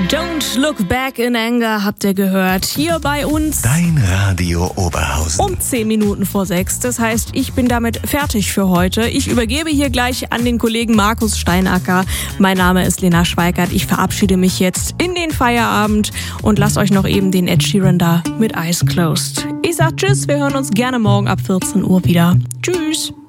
Don't Look Back in Anger habt ihr gehört. Hier bei uns. Dein Radio Oberhausen. Um 10 Minuten vor 6. Das heißt, ich bin damit fertig für heute. Ich übergebe hier gleich an den Kollegen Markus Steinacker. Mein Name ist Lena Schweikart. Ich verabschiede mich jetzt in den Feierabend und lasst euch noch eben den Ed Sheeran da mit Eyes Closed. Ich sag Tschüss, wir hören uns gerne morgen ab 14 Uhr wieder. Tschüss.